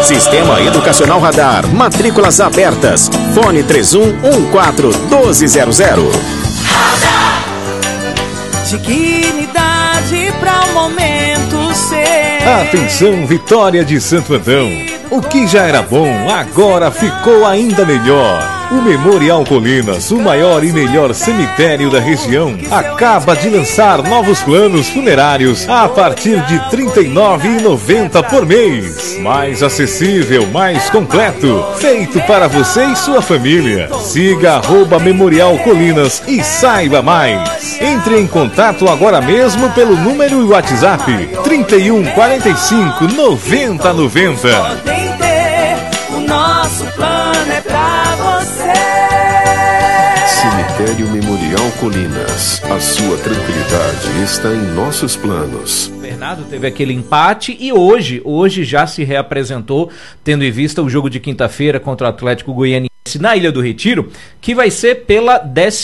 Sistema Educacional Radar, matrículas abertas. Fone 3114-1200. Radar. Dignidade para o momento ser. Atenção, Vitória de Santo Antão. O que já era bom, agora ficou ainda melhor. O Memorial Colinas, o maior e melhor cemitério da região, acaba de lançar novos planos funerários a partir de R$ 39,90 por mês. Mais acessível, mais completo, feito para você e sua família. Siga @Memorial Colinas e saiba mais. Entre em contato agora mesmo pelo número e WhatsApp 31 45 90 90. O nosso plano é pra você. Cemitério Memorial Colinas. A sua tranquilidade está em nossos planos. O Bernardo teve aquele empate e hoje já se reapresentou, tendo em vista o jogo de quinta-feira contra o Atlético Goianiense na Ilha do Retiro, que vai ser pela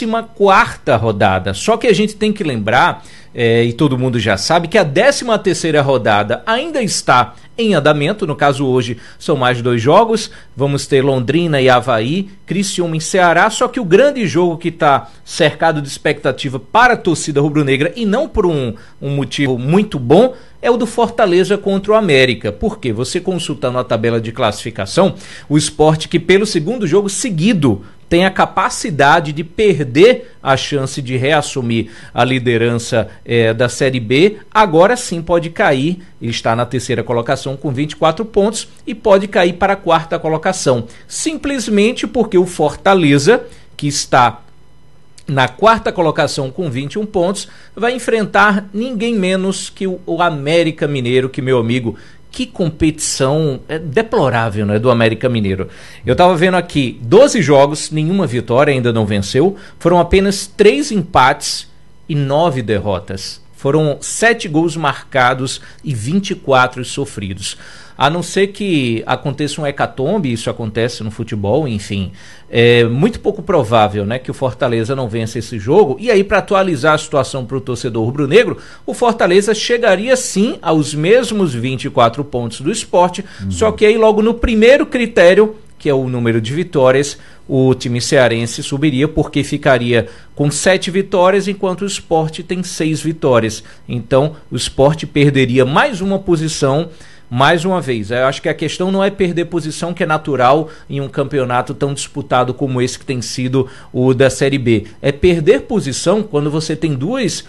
14ª rodada. Só que a gente tem que lembrar, e todo mundo já sabe, que a 13ª rodada ainda está em andamento. No caso, hoje são mais 2 jogos. Vamos ter Londrina e Avaí, Criciúma e Ceará. Só que o grande jogo que está cercado de expectativa para a torcida rubro-negra, e não por um motivo muito bom, é o do Fortaleza contra o América. Por quê? Você consultando a tabela de classificação, o Sport, que pelo segundo jogo seguido tem a capacidade de perder a chance de reassumir a liderança da Série B, agora sim pode cair. Ele está na 3ª colocação com 24 pontos e pode cair para a 4ª colocação, simplesmente porque o Fortaleza, que está na 4ª colocação com 21 pontos, vai enfrentar ninguém menos que o América Mineiro, que, meu amigo, que competição deplorável, né, do América Mineiro. Eu estava vendo aqui 12 jogos, nenhuma vitória, ainda não venceu, foram apenas 3 empates e 9 derrotas. Foram 7 gols marcados e 24 sofridos. A não ser que aconteça um hecatombe, isso acontece no futebol, enfim, é muito pouco provável, né, que o Fortaleza não vença esse jogo. E aí, para atualizar a situação para o torcedor rubro-negro, o Fortaleza chegaria sim aos mesmos 24 pontos do Sport, só que aí logo no primeiro critério, que é o número de vitórias, o time cearense subiria, porque ficaria com 7 vitórias, enquanto o Sport tem 6 vitórias. Então o Sport perderia mais uma posição. Mais uma vez, eu acho que a questão não é perder posição, que é natural em um campeonato tão disputado como esse que tem sido o da Série B. É perder posição quando você tem duas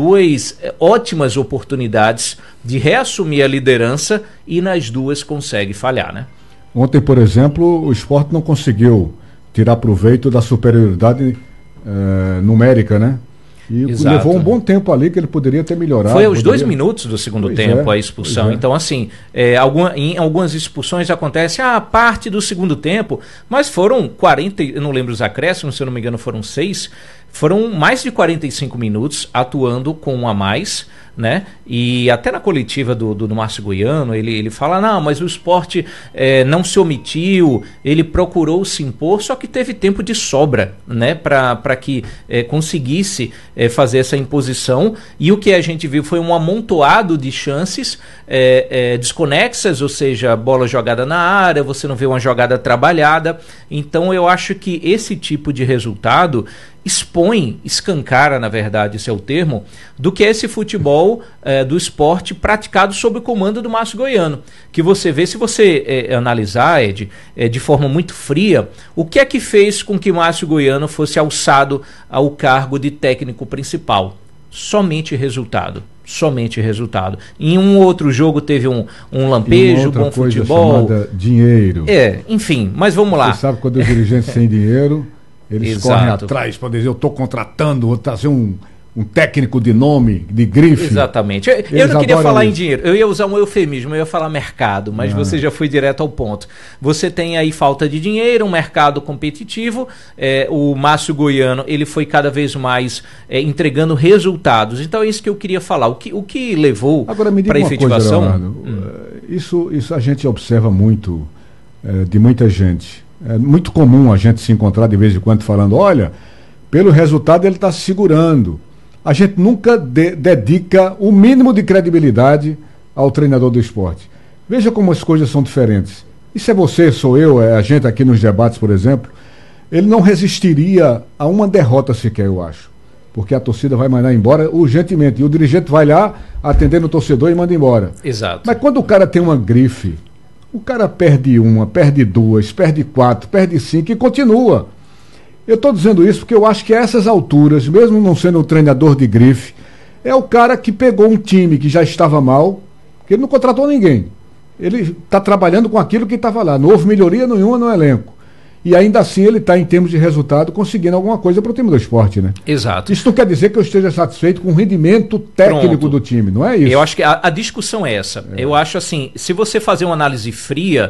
ótimas oportunidades de reassumir a liderança e nas duas consegue falhar, né? Ontem, por exemplo, o Sport não conseguiu tirar proveito da superioridade numérica, né? E Exato. Levou um bom tempo ali que ele poderia ter melhorado. Foi aos 2 minutos do segundo tempo a expulsão. Então, assim, em algumas expulsões acontece parte do segundo tempo, mas foram 40, eu não lembro os acréscimos, se eu não me engano foram 6, foram mais de 45 minutos atuando com um a mais, né? E até na coletiva do Márcio Goiano, ele fala, não, mas o Sport não se omitiu, ele procurou se impor, só que teve tempo de sobra, né? Para que conseguisse fazer essa imposição, e o que a gente viu foi um amontoado de chances desconexas, ou seja, bola jogada na área, você não vê uma jogada trabalhada. Então eu acho que esse tipo de resultado escancara, na verdade, esse é o termo, do que é esse futebol do Sport praticado sob o comando do Márcio Goiano, que você vê, se você analisar, Ed, de forma muito fria, o que é que fez com que Márcio Goiano fosse alçado ao cargo de técnico principal? Somente resultado. Em um outro jogo teve um lampejo, bom futebol. Chamada dinheiro. Enfim, mas vamos lá. Você sabe, quando os dirigentes sem dinheiro, eles Exato. correm atrás para dizer, eu estou contratando, vou trazer um técnico de nome, de grife. Exatamente. Eu não queria falar em dinheiro, eu ia usar um eufemismo, eu ia falar mercado, mas você já foi direto ao ponto. Você tem aí falta de dinheiro, um mercado competitivo, o Márcio Goiano, ele foi cada vez mais entregando resultados. Então é isso que eu queria falar. O que levou para a efetivação? Coisa, Leonardo, isso a gente observa muito de muita gente. É muito comum a gente se encontrar de vez em quando falando, olha, pelo resultado ele está se segurando. A gente nunca dedica o mínimo de credibilidade ao treinador do esporte. Veja como as coisas são diferentes. Isso é você, sou eu, é a gente aqui nos debates, por exemplo. Ele não resistiria a uma derrota sequer, eu acho. Porque a torcida vai mandar embora urgentemente. E o dirigente vai lá atendendo o torcedor e manda embora. Exato. Mas quando o cara tem uma grife, o cara perde uma, perde duas, perde 4, perde 5 e continua. Eu estou dizendo isso porque eu acho que a essas alturas, mesmo não sendo um treinador de grife, é o cara que pegou um time que já estava mal, que ele não contratou ninguém. Ele está trabalhando com aquilo que estava lá. Não houve melhoria nenhuma no elenco. E ainda assim ele está, em termos de resultado, conseguindo alguma coisa para o time do esporte, né? Exato. Isso não quer dizer que eu esteja satisfeito com o rendimento técnico do time, não é isso? Eu acho que a discussão é essa. Eu acho assim, se você fazer uma análise fria,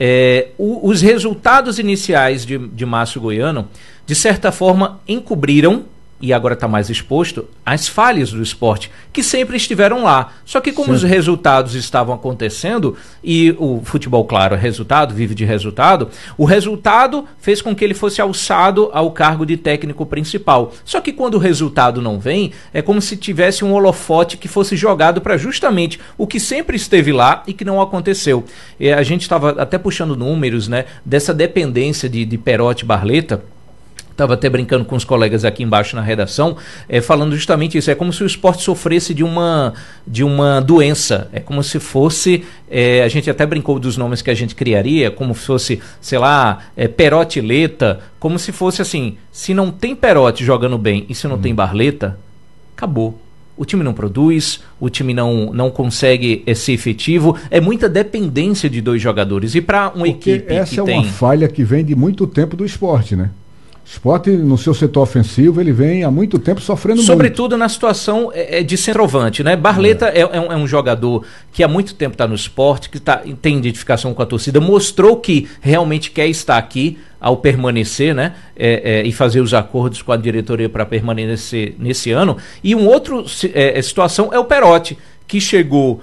os resultados iniciais de Márcio Goiano, de certa forma, encobriram, e agora está mais exposto, as falhas do esporte, que sempre estiveram lá. Só que como os resultados estavam acontecendo, e o futebol, claro, é resultado, vive de resultado, o resultado fez com que ele fosse alçado ao cargo de técnico principal. Só que quando o resultado não vem, é como se tivesse um holofote que fosse jogado para justamente o que sempre esteve lá e que não aconteceu. E a gente estava até puxando números, né, dessa dependência de Perotti e Barleta. Estava até brincando com os colegas aqui embaixo na redação, falando justamente isso. É como se o esporte sofresse de uma doença. É como se fosse, a gente até brincou dos nomes que a gente criaria, como se fosse, sei lá, Perotti-leta, como se fosse assim, se não tem Perotti jogando bem e se não tem Barleta, acabou. O time não produz, o time não consegue ser efetivo. É muita dependência de dois jogadores. E para uma equipe essa que é tem... uma falha que vem de muito tempo do esporte, né? O esporte, no seu setor ofensivo, ele vem há muito tempo sofrendo sobretudo muito. Na situação de centroavante, né? Barleta é um jogador que há muito tempo está no esporte, que tem identificação com a torcida, mostrou que realmente quer estar aqui ao permanecer, né? E fazer os acordos com a diretoria para permanecer nesse ano. E uma outra situação é o Perotti, que chegou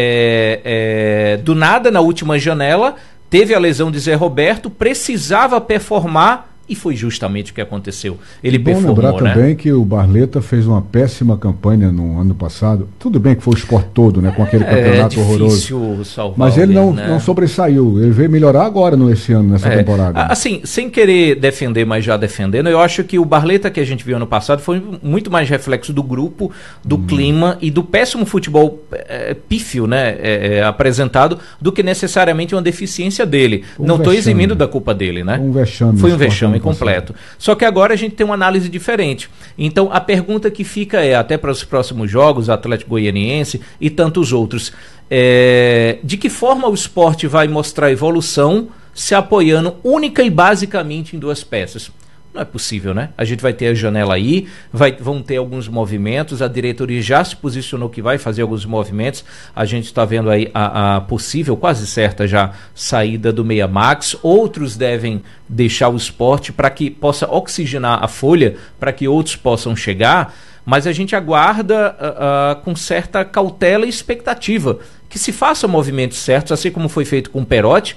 do nada na última janela, teve a lesão de Zé Roberto, precisava performar, e foi justamente o que aconteceu. Ele performou, lembrar também que o Barleta fez uma péssima campanha no ano passado. Tudo bem que foi o esporte todo, né? Com aquele campeonato horroroso. Mas ele não sobressaiu. Ele veio melhorar agora nessa temporada. Assim, sem querer defender, mas já defendendo, eu acho que o Barleta que a gente viu ano passado foi muito mais reflexo do grupo, do clima e do péssimo futebol pífio, né? Apresentado, do que necessariamente uma deficiência dele. Não estou eximindo da culpa dele, né? Foi um vexame completo. Só que agora a gente tem uma análise diferente. Então a pergunta que fica até para os próximos jogos, Atlético Goianiense e tantos outros, de que forma o esporte vai mostrar evolução se apoiando única e basicamente em duas peças? Não é possível, né? A gente vai ter a janela aí, vão ter alguns movimentos, a diretoria já se posicionou que vai fazer alguns movimentos, a gente está vendo aí a possível, quase certa já, saída do Meia Max, outros devem deixar o esporte para que possa oxigenar a folha, para que outros possam chegar, mas a gente aguarda com certa cautela e expectativa que se faça movimentos certos, assim como foi feito com o Perotti,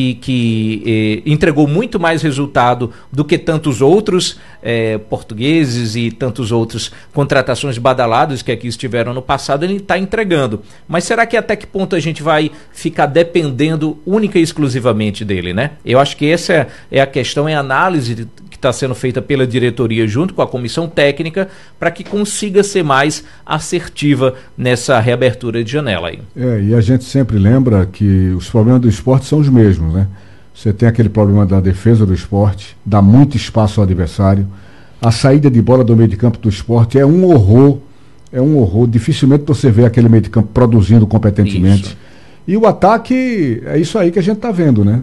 que entregou muito mais resultado do que tantos outros portugueses e tantos outros contratações badaladas que aqui estiveram no passado, ele está entregando. Mas será que até que ponto a gente vai ficar dependendo única e exclusivamente dele, né? Eu acho que essa é a questão, é a análise que está sendo feita pela diretoria junto com a comissão técnica para que consiga ser mais assertiva nessa reabertura de janela aí. E a gente sempre lembra que os problemas do esporte são os mesmos, né? Você tem aquele problema da defesa do esporte, dá muito espaço ao adversário. A saída de bola do meio de campo do esporte é um horror. Dificilmente você vê aquele meio de campo produzindo competentemente. Isso. E o ataque, é isso aí que a gente está vendo, né?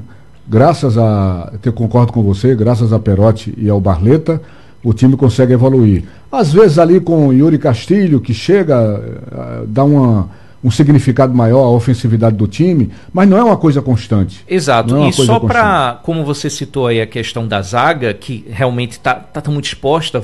Eu concordo com você, graças a Perotti e ao Barleta, o time consegue evoluir. Às vezes ali com o Yuri Castilho, que chega, dá um significado maior à ofensividade do time, mas não é uma coisa constante. Exato, e só para, como você citou aí a questão da zaga, que realmente está muito exposta,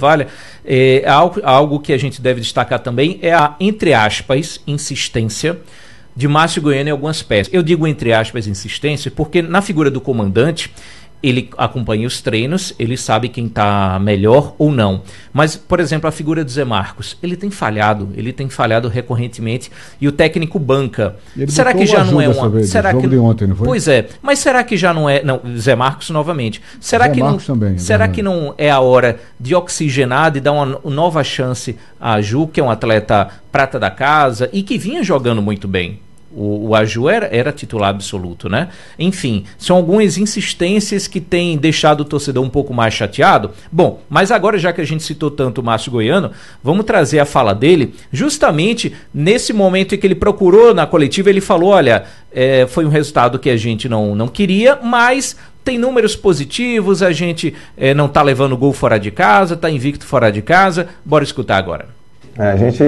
algo que a gente deve destacar também é a, entre aspas, insistência de Márcio Goiano em algumas peças. Eu digo entre aspas insistência porque na figura do comandante Ele acompanha os treinos, ele sabe quem está melhor ou não. Mas, por exemplo, a figura do Zé Marcos, ele tem falhado recorrentemente e o técnico banca. Será que já não é uma... Será que... de ontem, não foi? Pois é, mas será que já não é... Não, Zé Marcos novamente. Será que não... Também, será que não é a hora de oxigenar, de dar uma nova chance a Aju, que é um atleta prata da casa e que vinha jogando muito bem? O Aju era titular absoluto, né? Enfim, são algumas insistências que têm deixado o torcedor um pouco mais chateado. Bom, mas agora, já que a gente citou tanto o Márcio Goiano, vamos trazer a fala dele, justamente nesse momento em que ele procurou na coletiva, ele falou, olha, foi um resultado que a gente não queria, mas tem números positivos, a gente não está levando gol fora de casa, está invicto fora de casa. Bora escutar agora. A gente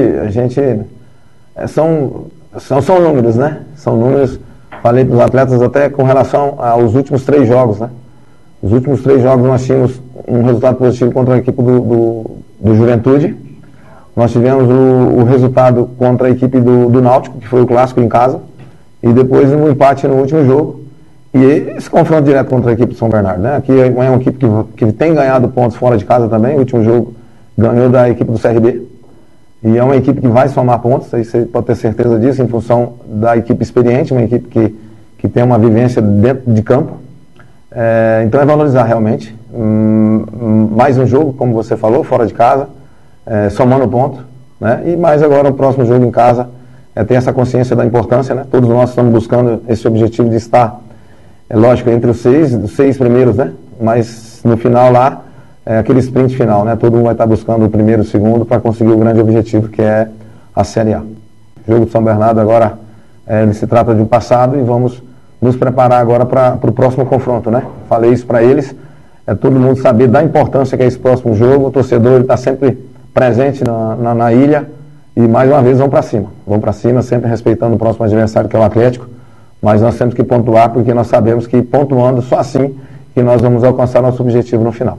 são números, né? São números, falei para os atletas até com relação aos últimos 3 jogos, né? Os últimos 3 jogos nós tínhamos um resultado positivo contra a equipe do Juventude. Nós tivemos o resultado contra a equipe do Náutico, que foi o clássico em casa. E depois um empate no último jogo. E esse confronto direto contra a equipe de São Bernardo, né? Aqui é uma equipe que tem ganhado pontos fora de casa também. O último jogo ganhou da equipe do CRB. E é uma equipe que vai somar pontos, aí você pode ter certeza disso, em função da equipe experiente, uma equipe que tem uma vivência dentro de campo. Então é valorizar realmente. Mais um jogo, como você falou, fora de casa, somando ponto, né? E mais agora o próximo jogo em casa, ter essa consciência da importância, né? Todos nós estamos buscando esse objetivo de estar, lógico, entre os 6 primeiros, né? Mas no final lá, aquele sprint final, né? Todo mundo vai estar buscando o primeiro e o segundo para conseguir o grande objetivo, que é a Série A. O jogo de São Bernardo agora se trata de um passado e vamos nos preparar agora para o próximo confronto, né? Falei isso para eles, todo mundo saber da importância que é esse próximo jogo. O torcedor está sempre presente na ilha e mais uma vez vão para cima, sempre respeitando o próximo adversário, que é o Atlético, mas nós temos que pontuar, porque nós sabemos que pontuando só assim que nós vamos alcançar nosso objetivo no final.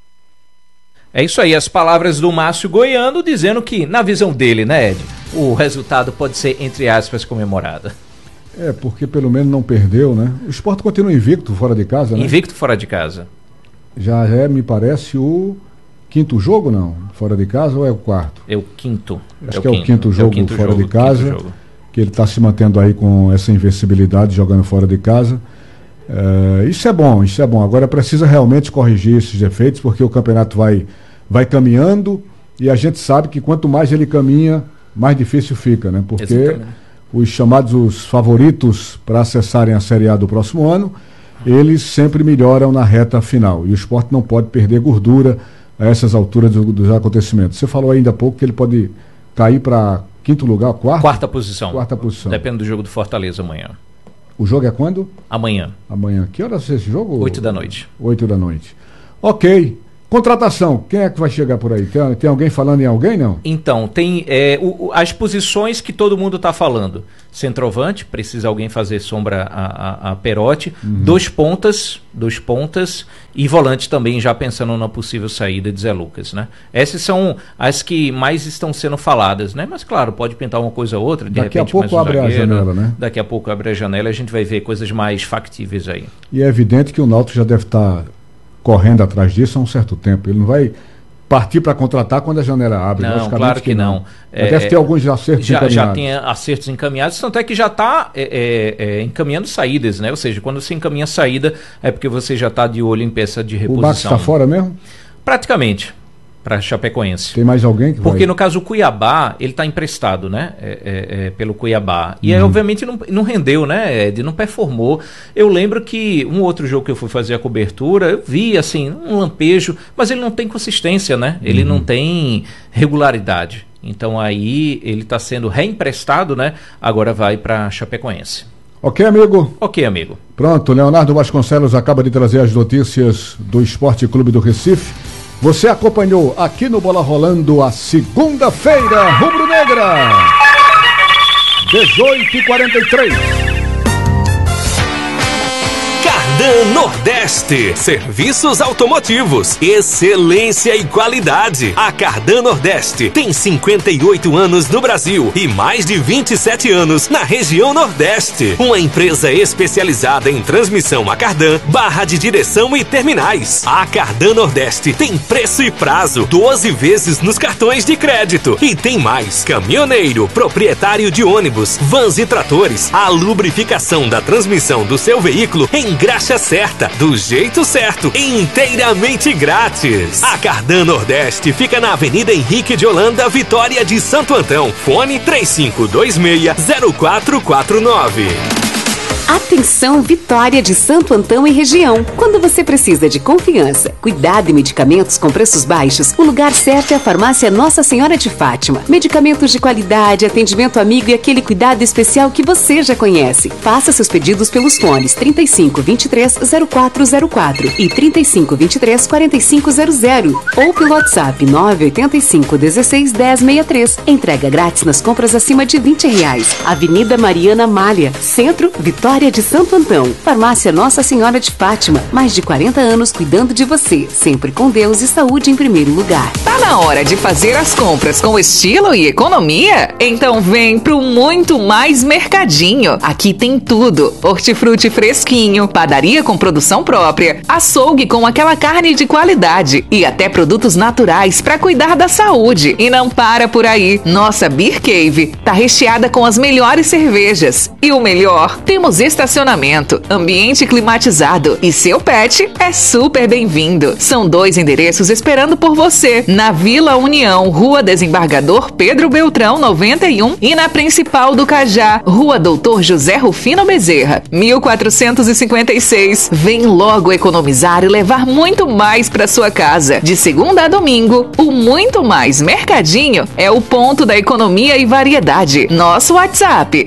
É isso aí, as palavras do Márcio Goiano, dizendo que, na visão dele, né, Ed, o resultado pode ser, entre aspas, comemorado. Porque pelo menos não perdeu, né? O Sport continua invicto fora de casa, né? Invicto fora de casa. Já me parece, o 5º jogo, não? Fora de casa, ou é o 4º? É o 5º. Acho que é o 5º jogo fora de casa, que ele está se mantendo aí com essa invencibilidade, jogando fora de casa. Isso é bom. Agora precisa realmente corrigir esses defeitos, porque o campeonato vai caminhando e a gente sabe que quanto mais ele caminha, mais difícil fica, né? Porque exatamente, os chamados os favoritos para acessarem a Série A do próximo ano, eles sempre melhoram na reta final. E o Sport não pode perder gordura a essas alturas dos acontecimentos. Você falou ainda há pouco que ele pode cair para 5º lugar, 4º? Quarta posição. Depende do jogo do Fortaleza amanhã. O jogo é quando? Amanhã. Que horas é esse jogo? 8 da noite. 8 da noite. Ok. Contratação, quem é que vai chegar por aí? Tem alguém falando em alguém, não? Então, tem as posições que todo mundo está falando. Centroavante, precisa alguém fazer sombra a Perotti. Dois pontas e volante também, já pensando na possível saída de Zé Lucas, né? Essas são as que mais estão sendo faladas, né? Mas claro, pode pintar uma coisa ou outra, de daqui repente a pouco mais um abre zagueiro, a janela, né? Daqui a pouco abre a janela e a gente vai ver coisas mais factíveis aí. E é evidente que o Náutico já deve estar correndo atrás disso há um certo tempo. Ele não vai partir para contratar quando a janela abre. Não, claro que não. Deve ter alguns acertos encaminhados. Já tem acertos encaminhados, tanto é que já está encaminhando saídas, né? Ou seja, quando você encaminha saída, é porque você já está de olho em peça de reposição. O Max está fora mesmo? Praticamente. Para Chapecoense. Tem mais alguém que vai? Porque no caso o Cuiabá, ele está emprestado, né? Pelo Cuiabá. E aí, obviamente, não rendeu, né, Ed? Não performou. Eu lembro que um outro jogo que eu fui fazer a cobertura, eu vi, assim, um lampejo, mas ele não tem consistência, né? Ele não tem regularidade. Então aí ele está sendo reemprestado, né? Agora vai para Chapecoense. Ok, amigo? Ok, amigo. Pronto, Leonardo Vasconcelos acaba de trazer as notícias do Esporte Clube do Recife. Você acompanhou aqui no Bola Rolando a segunda-feira rubro-negra, 18h43. Cardan Nordeste, serviços automotivos, excelência e qualidade. A Cardan Nordeste tem 58 anos no Brasil e mais de 27 anos na região Nordeste. Uma empresa especializada em transmissão a Cardan, barra de direção e terminais. A Cardan Nordeste tem preço e prazo, 12 vezes nos cartões de crédito. E tem mais: caminhoneiro, proprietário de ônibus, vans e tratores, a lubrificação da transmissão do seu veículo em graxa certa, do jeito certo, inteiramente grátis. A Cardan Nordeste fica na Avenida Henrique de Holanda, Vitória de Santo Antão. Fone 3526-0449. Atenção, Vitória de Santo Antão e região. Quando você precisa de confiança, cuidado e medicamentos com preços baixos, o lugar certo é a Farmácia Nossa Senhora de Fátima. Medicamentos de qualidade, atendimento amigo e aquele cuidado especial que você já conhece. Faça seus pedidos pelos fones 3523-0404 e 3523-4500 ou pelo WhatsApp 985-16-1063. Entrega grátis nas compras acima de R$20. Avenida Mariana Malha, Centro, Vitória de Santo Antão. Farmácia Nossa Senhora de Fátima. Mais de 40 anos cuidando de você. Sempre com Deus e saúde em primeiro lugar. Tá na hora de fazer as compras com estilo e economia? Então vem pro Muito Mais Mercadinho. Aqui tem tudo: hortifruti fresquinho, padaria com produção própria, açougue com aquela carne de qualidade e até produtos naturais para cuidar da saúde. E não para por aí. Nossa Beer Cave tá recheada com as melhores cervejas. E o melhor, temos estacionamento, ambiente climatizado e seu pet é super bem-vindo. São 2 endereços esperando por você: na Vila União, Rua Desembargador Pedro Beltrão 91 e na Principal do Cajá, Rua Doutor José Rufino Bezerra 1456. Vem logo economizar e levar muito mais para sua casa. De segunda a domingo, o Muito Mais Mercadinho é o ponto da economia e variedade. Nosso WhatsApp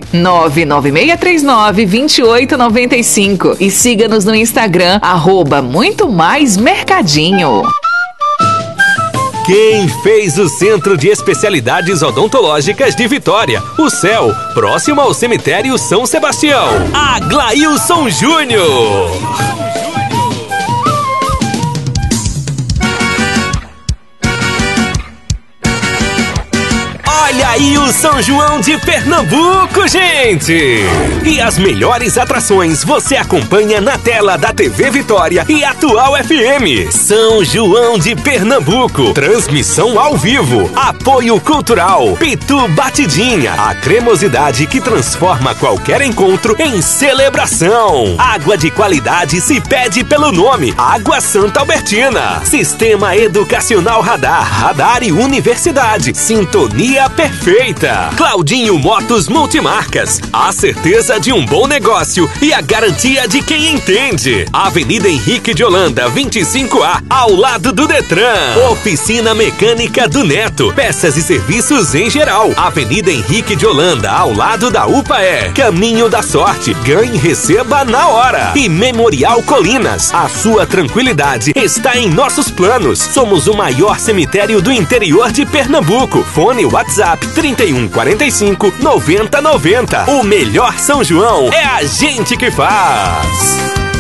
996392895 e siga-nos no Instagram @Muito Mais Mercadinho. Quem fez o Centro de Especialidades Odontológicas de Vitória, o CEL, próximo ao cemitério São Sebastião? Aglailson Júnior. Olha aí o São João de Pernambuco, gente! E as melhores atrações você acompanha na tela da TV Vitória e Atual FM. São João de Pernambuco, transmissão ao vivo, apoio cultural, Pitu Batidinha, a cremosidade que transforma qualquer encontro em celebração. Água de qualidade se pede pelo nome: Água Santa Albertina. Sistema Educacional Radar e Universidade, sintonia perfeita. Claudinho Motos Multimarcas, a certeza de um bom negócio e a garantia de quem entende. Avenida Henrique de Holanda, 25A, ao lado do Detran. Oficina Mecânica do Neto, peças e serviços em geral. Avenida Henrique de Holanda, ao lado da UPAE. Caminho da Sorte, ganhe e receba na hora. E Memorial Colinas, a sua tranquilidade está em nossos planos. Somos o maior cemitério do interior de Pernambuco. Fone WhatsApp 3145-9090. O melhor São João é a gente que faz.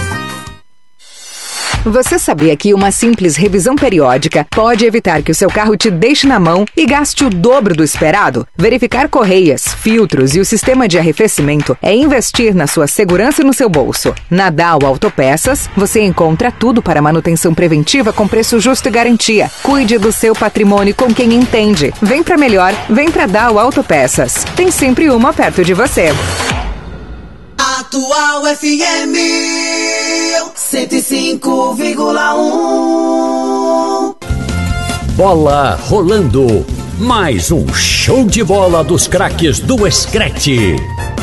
Você sabia que uma simples revisão periódica pode evitar que o seu carro te deixe na mão e gaste o dobro do esperado? Verificar correias, filtros e o sistema de arrefecimento é investir na sua segurança e no seu bolso. Na Dow Autopeças, você encontra tudo para manutenção preventiva com preço justo e garantia. Cuide do seu patrimônio com quem entende. Vem pra melhor, vem pra Dow Autopeças. Tem sempre uma perto de você. Atual FM 105,1. Bola rolando. Mais um show de bola dos craques do Screte.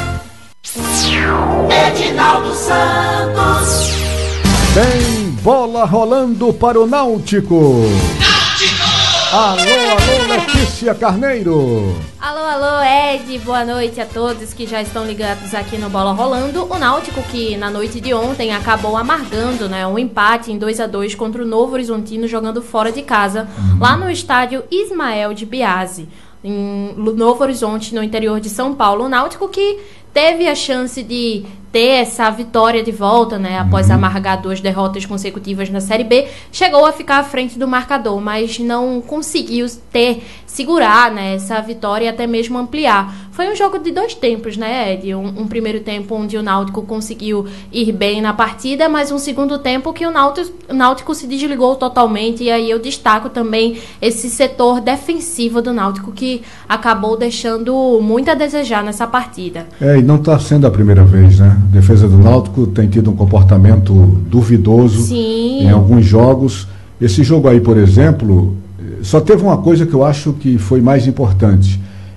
Edinaldo Santos. Tem bola rolando para o Náutico. Alô, Letícia Carneiro. Alô, Ed, boa noite a todos que já estão ligados aqui no Bola Rolando. O Náutico, que na noite de ontem acabou amargando, um empate em 2-2 contra o Novo Horizontino, jogando fora de casa, lá no estádio Ismael de Biase, em Novo Horizonte, no interior de São Paulo. O Náutico que teve a chance de ter essa vitória de volta, né, após amargar 2 derrotas consecutivas na Série B, chegou a ficar à frente do marcador, mas não conseguiu segurar, né, essa vitória e até mesmo ampliar. Foi um jogo de 2 tempos, né, Ed? Um primeiro tempo onde o Náutico conseguiu ir bem na partida, mas um segundo tempo que o Náutico se desligou totalmente, e aí eu destaco também esse setor defensivo do Náutico, que acabou deixando muito a desejar nessa partida. E não está sendo a primeira vez, né? A defesa do Náutico tem tido um comportamento duvidoso em alguns jogos. Esse jogo aí, por exemplo, só teve uma coisa que eu acho que foi mais importante,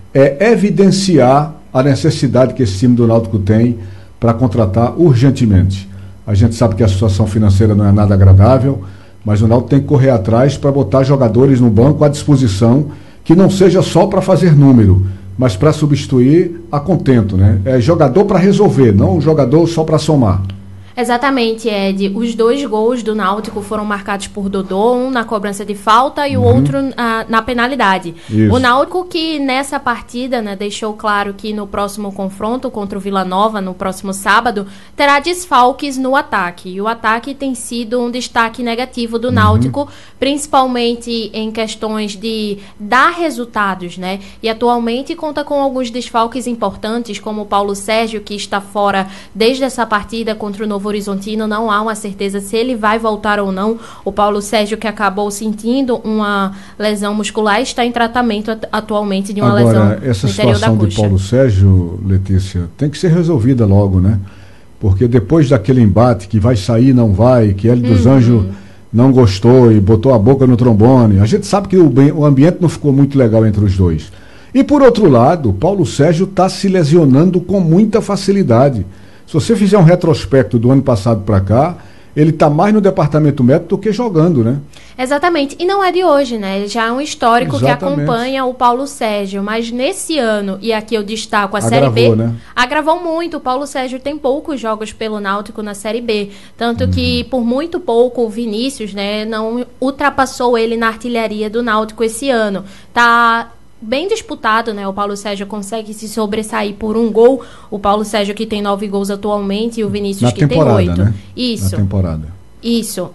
é evidenciar a necessidade que esse time do Náutico tem para contratar urgentemente. A gente sabe que a situação financeira não é nada agradável, mas o Náutico tem que correr atrás para botar jogadores no banco à disposição, que não seja só para fazer número, mas para substituir a contento, né? É jogador para resolver, não jogador só para somar. Exatamente, Ed. Os 2 gols do Náutico foram marcados por Dodô, um na cobrança de falta e o outro na penalidade. Isso. O Náutico que nessa partida, né, deixou claro que no próximo confronto contra o Vila Nova, no próximo sábado, terá desfalques no ataque. E o ataque tem sido um destaque negativo do Náutico, principalmente em questões de dar resultados, né? E atualmente conta com alguns desfalques importantes, como o Paulo Sérgio, que está fora desde essa partida contra o Novo Horizontino. Não há uma certeza se ele vai voltar ou não. O Paulo Sérgio, que acabou sentindo uma lesão muscular, está em tratamento atualmente de uma lesão no interior da coxa. Essa situação de Paulo Sérgio, Letícia, tem que ser resolvida logo, né? Porque depois daquele embate que vai sair, não vai, que Hélio dos Anjos não gostou e botou a boca no trombone, a gente sabe que o ambiente não ficou muito legal entre os dois. E por outro lado, o Paulo Sérgio está se lesionando com muita facilidade. Se você fizer um retrospecto do ano passado para cá, ele está mais no departamento médico do que jogando, né? Exatamente. E não é de hoje, né? Ele já é um histórico que acompanha o Paulo Sérgio. Mas nesse ano, e aqui eu destaco a Série B, né? Agravou muito. O Paulo Sérgio tem poucos jogos pelo Náutico na Série B. Tanto que, por muito pouco, o Vinícius, né, não ultrapassou ele na artilharia do Náutico esse ano. Tá bem disputado, né? O Paulo Sérgio consegue se sobressair por 1 gol. O Paulo Sérgio que tem 9 gols atualmente e o Vinícius que tem 8. Né? Isso. Na temporada. Isso.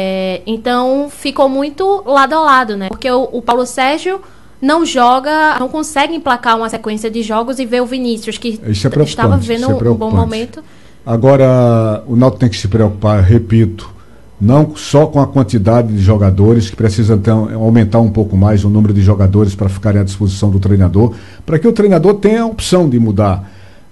Então ficou muito lado a lado, né? Porque o Paulo Sérgio não joga, não consegue emplacar uma sequência de jogos e ver o Vinícius, que estava vendo um bom momento. Agora, o Náutico tem que se preocupar, repito, não só com a quantidade de jogadores, que precisa então aumentar um pouco mais o número de jogadores para ficarem à disposição do treinador, para que o treinador tenha a opção de mudar,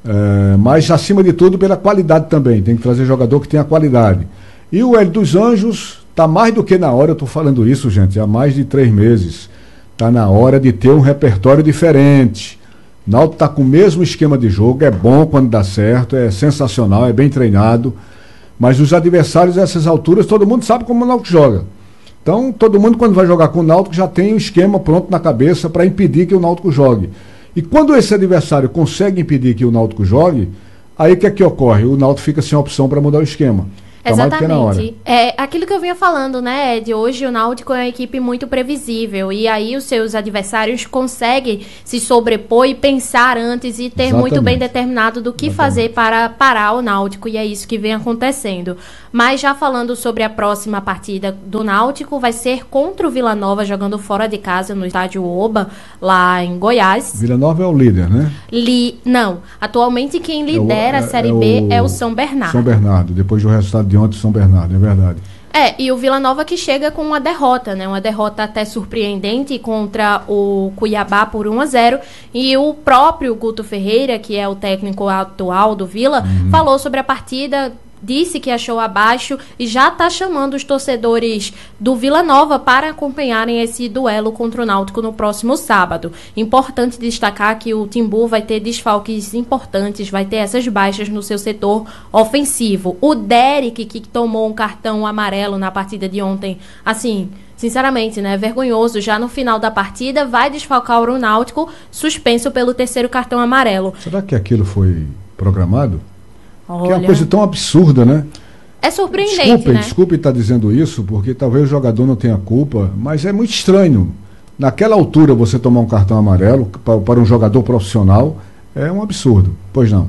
mas acima de tudo pela qualidade também, tem que trazer jogador que tenha qualidade. E o Hélio dos Anjos está mais do que na hora, eu estou falando isso, gente, há mais de 3 meses, está na hora de ter um repertório diferente. O Náutico está com o mesmo esquema de jogo, é bom quando dá certo, é sensacional, é bem treinado, mas os adversários a essas alturas, todo mundo sabe como o Náutico joga. Então, todo mundo quando vai jogar com o Náutico já tem um esquema pronto na cabeça para impedir que o Náutico jogue. E quando esse adversário consegue impedir que o Náutico jogue, aí o que é que ocorre? O Náutico fica sem opção para mudar o esquema. Exatamente. É aquilo que eu vinha falando, né, Ed? Hoje o Náutico é uma equipe muito previsível e aí os seus adversários conseguem se sobrepor e pensar antes e ter muito bem determinado do que fazer para parar o Náutico, e é isso que vem acontecendo. Mas já falando sobre a próxima partida do Náutico, vai ser contra o Vila Nova, jogando fora de casa no estádio Oba, lá em Goiás. Vila Nova é o líder, né? Não, atualmente quem lidera a Série B é o São Bernardo. São Bernardo, depois do resultado de ontem, São Bernardo, é verdade. E o Vila Nova que chega com uma derrota, né? Uma derrota até surpreendente contra o Cuiabá por 1-0. E o próprio Guto Ferreira, que é o técnico atual do Vila, falou sobre a partida, disse que achou abaixo e já está chamando os torcedores do Vila Nova para acompanharem esse duelo contra o Náutico no próximo sábado. Importante destacar que o Timbu vai ter desfalques importantes, vai ter essas baixas no seu setor ofensivo. O Derek, que tomou um cartão amarelo na partida de ontem, assim, sinceramente, né, vergonhoso, já no final da partida, vai desfalcar o Náutico, suspenso pelo 3º cartão amarelo. Será que aquilo foi programado? Olha, que é uma coisa tão absurda, né? É surpreendente, né? Desculpe estar dizendo isso, porque talvez o jogador não tenha culpa, mas é muito estranho. Naquela altura você tomar um cartão amarelo para um jogador profissional é um absurdo. Pois não.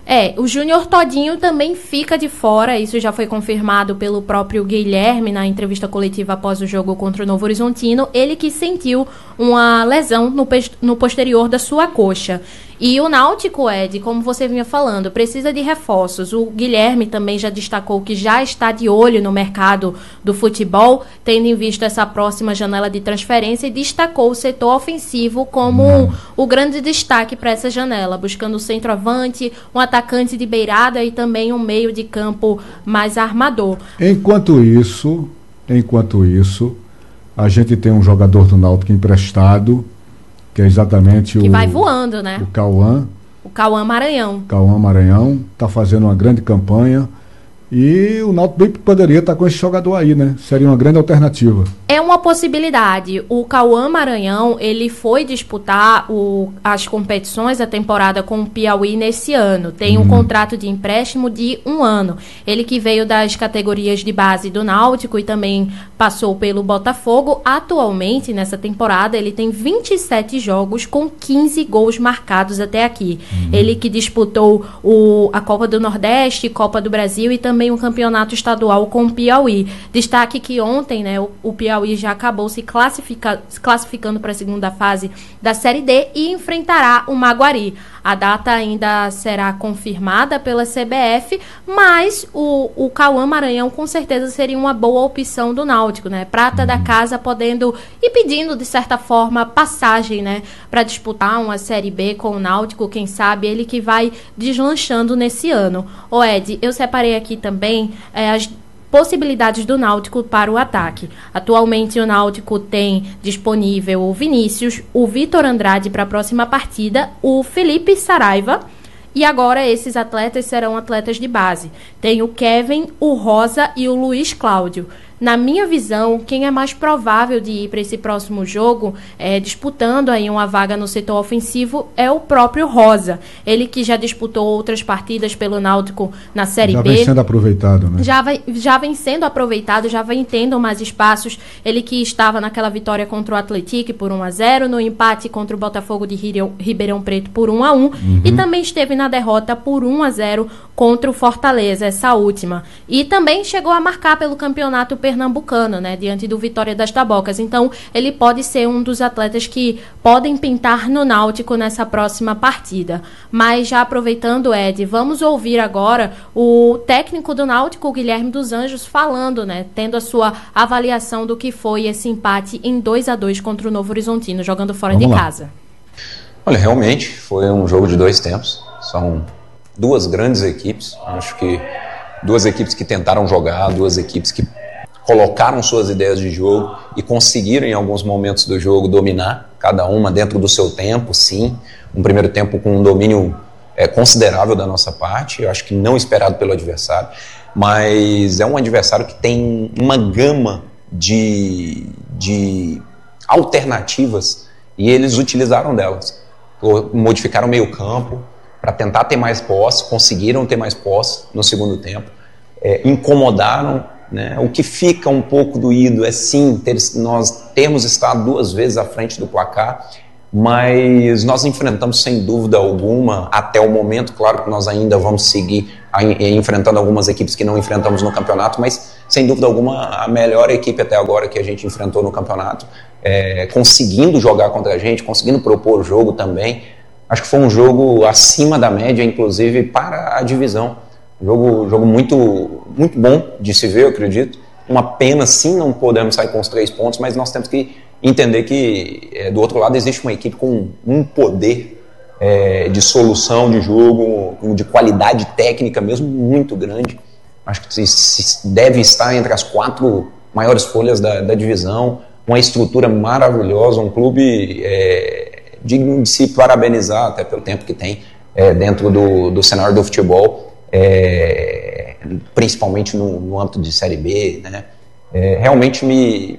O Júnior Todinho também fica de fora, isso já foi confirmado pelo próprio Guilherme na entrevista coletiva após o jogo contra o Novo Horizontino, ele que sentiu uma lesão no posterior da sua coxa. E o Náutico, Ed, como você vinha falando, precisa de reforços. O Guilherme também já destacou que já está de olho no mercado do futebol, tendo em vista essa próxima janela de transferência, e destacou o setor ofensivo como o grande destaque para essa janela, buscando o centroavante, um atacante de beirada e também um meio de campo mais armador. Enquanto isso, a gente tem um jogador do Náutico emprestado, que é exatamente que vai voando, né? O Cauã. O Cauã Maranhão. Cauã Maranhão está fazendo uma grande campanha. E o Náutico bem poderia estar com esse jogador aí, né? Seria uma grande alternativa. É uma possibilidade. O Cauã Maranhão, ele foi disputar as competições da temporada com o Piauí nesse ano. Tem um contrato de empréstimo de 1 ano. Ele que veio das categorias de base do Náutico e também passou pelo Botafogo. Atualmente, nessa temporada, ele tem 27 jogos com 15 gols marcados até aqui. Ele que disputou a Copa do Nordeste, Copa do Brasil e também um campeonato estadual com o Piauí. Destaque que ontem, né, o Piauí já acabou se classificando para a segunda fase da Série D e enfrentará o Maguari. A data ainda será confirmada pela CBF, mas o Cauã Maranhão com certeza seria uma boa opção do Náutico, né? Prata da casa podendo e pedindo, de certa forma, passagem, né? Para disputar uma Série B com o Náutico, quem sabe ele que vai deslanchando nesse ano. Ô Ed, eu separei aqui também as possibilidades do Náutico para o ataque. Atualmente o Náutico tem disponível o Vinícius, o Vitor Andrade para a próxima partida, o Felipe Saraiva, e agora esses atletas serão atletas de base. Tem o Kevin, o Rosa e o Luiz Cláudio. Na minha visão, quem é mais provável de ir para esse próximo jogo, disputando aí uma vaga no setor ofensivo, é o próprio Rosa. Ele que já disputou outras partidas pelo Náutico na Série B. Já vem sendo aproveitado, né? Já vem sendo aproveitado, já vem tendo mais espaços. Ele que estava naquela vitória contra o Atlético por 1-0, no empate contra o Botafogo de Ribeirão Preto por 1-1, e também esteve na derrota por 1-0 contra o Fortaleza, essa última. E também chegou a marcar pelo campeonato pernambucano, né, diante do Vitória das Tabocas. Então, ele pode ser um dos atletas que podem pintar no Náutico nessa próxima partida. Mas já aproveitando, Ed, vamos ouvir agora o técnico do Náutico, o Guilherme dos Anjos, falando, né, tendo a sua avaliação do que foi esse empate em 2-2 contra o Novo Horizontino, jogando fora de casa. Olha, realmente foi um jogo de 2 tempos. São 2 grandes equipes. Acho que 2 equipes que tentaram jogar, 2 equipes que colocaram suas ideias de jogo e conseguiram em alguns momentos do jogo dominar, cada uma dentro do seu tempo, sim. Um primeiro tempo com um domínio considerável da nossa parte, eu acho que não esperado pelo adversário, mas é um adversário que tem uma gama de alternativas e eles utilizaram delas. Modificaram o meio campo para tentar ter mais posse, conseguiram ter mais posse no segundo tempo, incomodaram, né? O que fica um pouco doído é sim, nós termos estado 2 vezes à frente do placar, mas nós enfrentamos sem dúvida alguma, até o momento, claro que nós ainda vamos seguir enfrentando algumas equipes que não enfrentamos no campeonato, mas sem dúvida alguma a melhor equipe até agora que a gente enfrentou no campeonato, conseguindo jogar contra a gente, conseguindo propor o jogo também. Acho que foi um jogo acima da média, inclusive para a divisão. Jogo muito, muito bom de se ver, eu acredito. Uma pena, sim, não podemos sair com os 3 pontos, mas nós temos que entender que do outro lado existe uma equipe com um poder de solução de jogo, de qualidade técnica mesmo muito grande. Acho que deve estar entre as 4 maiores folhas da divisão, uma estrutura maravilhosa, um clube digno de se parabenizar até pelo tempo que tem dentro do cenário do futebol. Principalmente no âmbito de Série B, né? Realmente me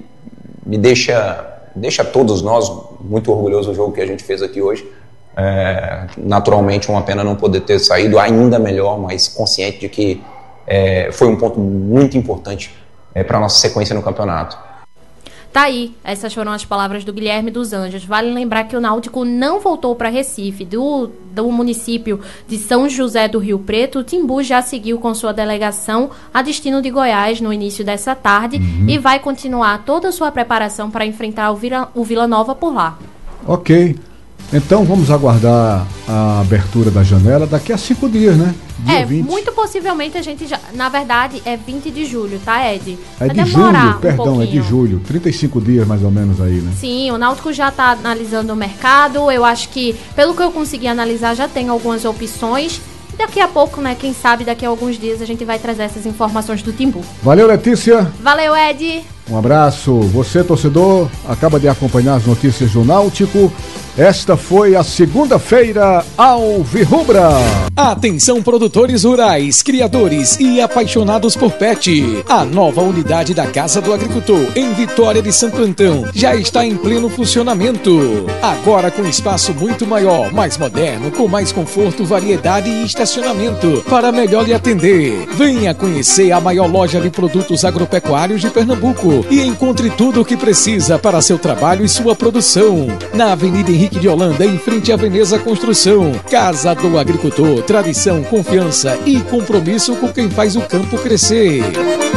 deixa todos nós muito orgulhosos do jogo que a gente fez aqui hoje. Naturalmente uma pena não poder ter saído ainda melhor, mas consciente de que foi um ponto muito importante para a nossa sequência no campeonato. Tá aí, essas foram as palavras do Guilherme dos Anjos. Vale lembrar que o Náutico não voltou para Recife. Do município de São José do Rio Preto, o Timbu já seguiu com sua delegação a destino de Goiás no início dessa tarde e vai continuar toda a sua preparação para enfrentar o Vila Nova por lá. Ok. Então vamos aguardar a abertura da janela daqui a 5 dias, né? Dia 20. Muito possivelmente a gente já... Na verdade, é 20 de julho, tá, Ed? É de julho, perdão, é de julho. 35 dias mais ou menos aí, né? Sim, o Náutico já tá analisando o mercado. Eu acho que, pelo que eu consegui analisar, já tem algumas opções. E daqui a pouco, né, quem sabe daqui a alguns dias a gente vai trazer essas informações do Timbu. Valeu, Letícia. Valeu, Ed. Um abraço. Você, torcedor, acaba de acompanhar as notícias do Náutico. Esta foi a segunda-feira Alvirrubra. Atenção, produtores rurais, criadores e apaixonados por pet. A nova unidade da Casa do Agricultor em Vitória de Santo Antão já está em pleno funcionamento. Agora com espaço muito maior, mais moderno, com mais conforto, variedade e estacionamento para melhor lhe atender. Venha conhecer a maior loja de produtos agropecuários de Pernambuco e encontre tudo o que precisa para seu trabalho e sua produção. Na Avenida Henrique de Holanda, em frente à Veneza Construção. Casa do Agricultor, tradição, confiança e compromisso com quem faz o campo crescer.